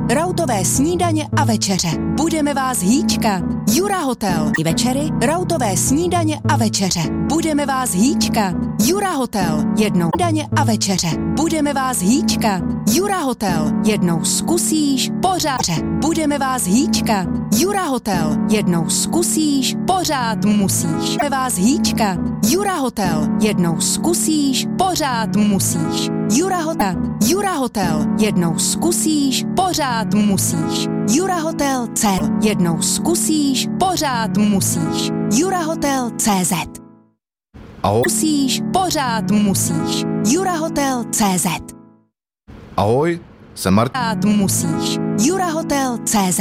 rautové snídaně a večeře. Budeme vás hýčkat. Jura Hotel. I večery, rautové snídaně a večeře. Budeme vás hýčkat. Jura Hotel. Jednou snídaně a večeře. Budeme vás hýčkat. Jura Hotel. Jednou zkusíš, pořád. Budeme vás hýčkat. Jura Hotel. Jednou zkusíš, pořád musíš. Budeme vás hýčkat. Jura Hotel. Jednou zkusíš, pořád musíš. Jura Hotel. Jura Hotel. Jednou zkusíš, pořád musíš. Jura Hotel CZ. Jednou zkusíš, pořád musíš. Jura Hotel CZ. Ahoj. Musíš, pořád musíš. Jura Hotel CZ. Ahoj, jsem Martin. Pořád musíš. Jura Hotel CZ.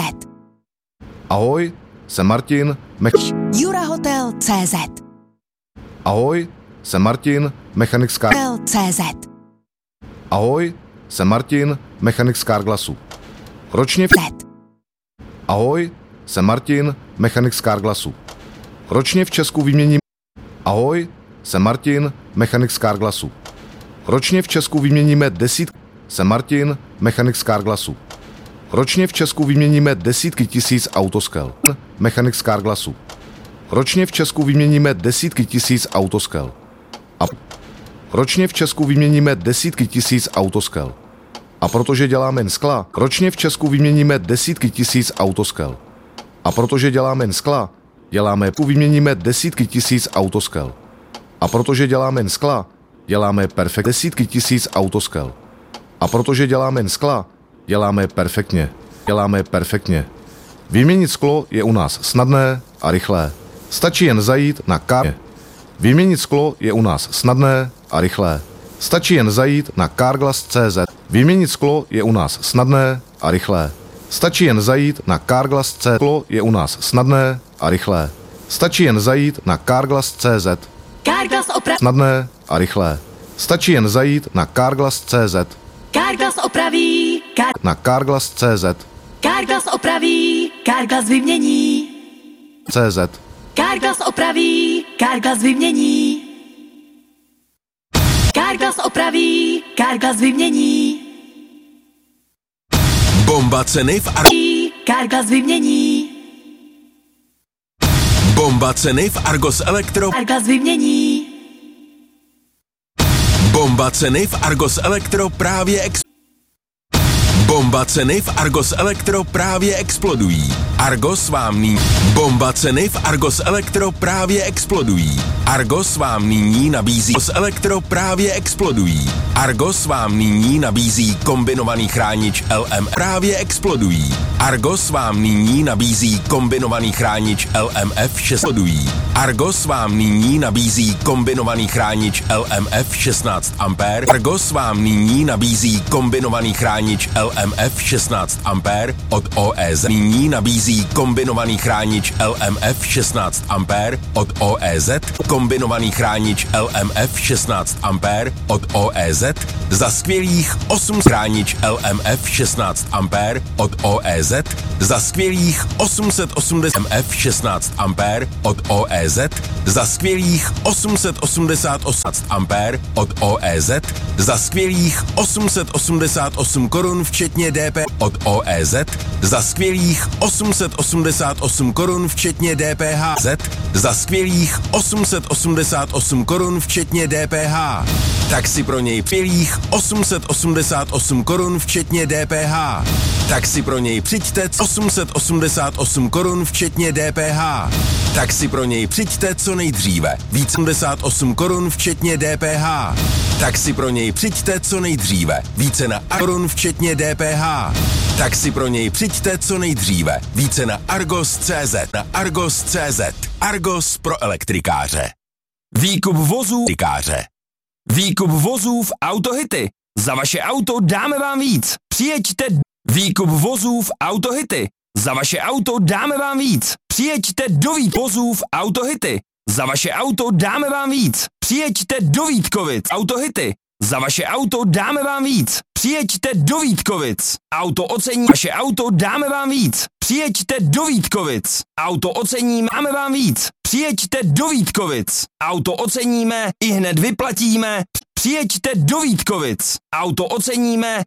Ahoj, jsem Martin. Jura Hotel CZ. Ahoj, jsem Martin, mechanik z Hotel CZ. Ahoj, jsem Martin, mechanik z Carglassu. Ročně Ahoj, jsem Martin, mechanik z Carglassu. Ročně v Česku vyměním. Ahoj, jsem Martin, mechanik z Carglassu. Ročně v Česku vyměníme desítky. Jsem Martin, mechanik z Carglassu. Ročně v Česku vyměníme desítky tisíc autoskel. Mechanik z Carglassu. Ročně v Česku vyměníme desítky tisíc autoskel. A ročně v Česku vyměníme desítky tisíc autoskel. A protože děláme jen skla, ročně v Česku vyměníme desítky tisíc autoskel. A protože děláme jen skla, vyměníme desítky tisíc autoskel. A protože děláme jen skla, děláme perfekt desítky tisíc autoskel. A protože děláme jen skla, děláme perfektně. Vyměnit sklo je u nás snadné a rychlé. Stačí jen zajít na Vyměnit sklo je u nás snadné a rychlé. Stačí jen zajít na Carglass.cz. Vyměnit sklo je u nás snadné a rychlé. Stačí jen zajít na Carglass.cz. Sklo je u nás snadné a rychlé. Stačí jen zajít na Carglass.cz. Carglass opraví. Snadné a rychlé. Stačí jen zajít na Carglass.cz. Carglass opraví. Na Carglass.cz. Carglass opraví. Carglass vymění. CZ. Carglass opraví. Carglass vymění. Carglass opraví. Carglass vymění. Bomba ceny v Carglass vymění. Bomba ceny v Argos Elektro. Carglass vymění. Bomba ceny v Argos Elektro právě Bomba ceny v Argos Elektro právě explodují. Argos vám nyní. Bomba ceny v Argos Elektro právě explodují. Argos vám nyní nabízí. Argos Elektro právě explodují. Argos vám nyní nabízí kombinovaný chránič LM právě explodují. Argos vám nyní nabízí kombinovaný chránič LMF 6 explodují. Argos vám nyní nabízí kombinovaný chránič LMF 16 A. Argos vám nyní nabízí kombinovaný chránič LMF 16 A od OEZ. Nyní nabízí kombinovaný chránič LMF 16 A od OEZ. Kombinovaný chránič LMF 16 A od OEZ za skvělých 8 chránič LMF 16 A od OEZ za skvělých 880 MF 16 A od OEZ za skvělých 888 A od OEZ za skvělých 888 korun včetně DP od OEZ za skvělých 888 korun včetně DPH za skvělých 888 korun včetně DPH. Tak si pro něj skvělých 888 korun včetně DPH. Tak si pro něj přijďte 888 korun včetně DPH. Tak si pro něj přijďte co nejdříve. Víc 88 korun včetně DPH. Tak si pro něj přijďte co nejdříve. Více na korun včetně DPH. Tak si pro něj přijďte co nejdříve. Více na Argos.cz. Na Argos.cz. Argos pro elektrikáře. Výkup vozů Výkup vozů v Autohity. Za vaše auto dáme vám víc. Přijeďte. Výkup vozů v Autohity. Za vaše auto dáme vám víc. Přijeďte do vozů v Autohity. Za vaše auto dáme vám víc. Přijeďte do Vítkovic. Autohity. Za vaše auto dáme vám víc. Přijeďte do Vítkovic. Auto ocení. Vaše auto dáme vám víc. Přijeďte do Vítkovic. Auto ocení, máme vám víc. Přijeďte do Vítkovic. Auto oceníme, i hned vyplatíme. Přijeďte do Vítkovic. Auto oceníme,